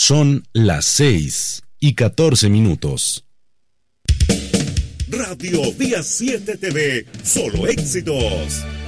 Son las 6:14. Radio Día 7 TV, solo éxitos.